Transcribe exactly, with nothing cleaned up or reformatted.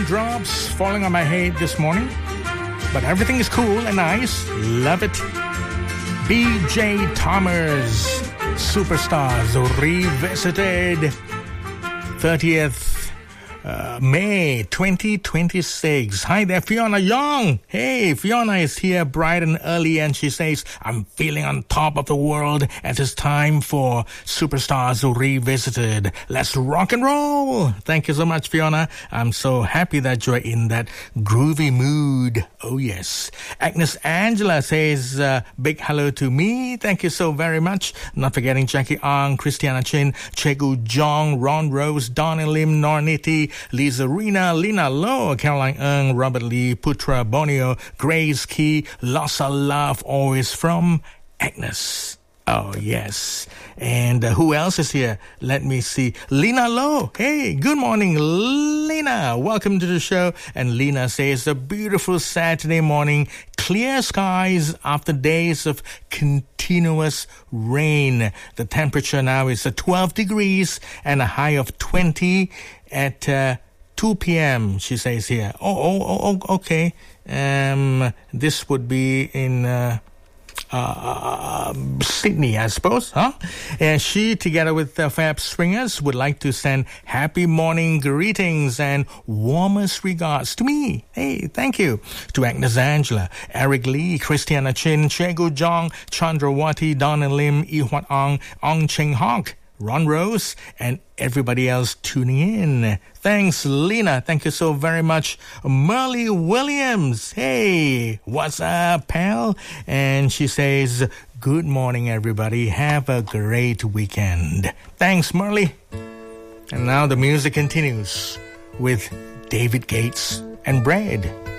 Drops falling on my head this morning, but everything is cool and nice. Love it. B J Thomas, Superstars Revisited. thirtieth Uh, May twenty twenty-six. Hi there, Fiona Young. Hey, Fiona is here bright and early, and she says, I'm feeling on top of the world as it's time for Superstars Revisited. Let's rock and roll. Thank you so much, Fiona. I'm so happy that you're in that groovy mood. Oh, yes. Agnes Angela says, uh, big hello to me. Thank you so very much. Not forgetting Jackie Ang, Christiana Chin, Chegu Jong, Ron Rose, Donnie Lim, Norniti, Lisa Rina, Lina Low, Caroline Ng, Robert Lee, Putra Bonio, Grace Key, Lots of Love, always from Agnes. Oh, yes. And uh, who else is here? Let me see. Lena Low. Hey, good morning, Lena. Welcome to the show. And Lena says, a beautiful Saturday morning, clear skies after days of continuous rain. The temperature now is uh, twelve degrees and a high of twenty at uh, two p.m., she says here. Oh, oh, oh, okay. Um, this would be in... Uh, Uh, Sydney, I suppose, huh? And she, together with the Fab Swingers, would like to send happy morning greetings and warmest regards to me. Hey, thank you. To Agnes Angela, Eric Lee, Christiana Chin, Chegu Jong, Chandrawati, Donna Lim, Ihwat Ong, Ong Cheng Hok, Ron Rose, and everybody else tuning in. Thanks, Lena. Thank you so very much. Merle Williams. Hey, what's up, pal? And she says, good morning, everybody. Have a great weekend. Thanks, Merle. And now the music continues with David Gates and Bread.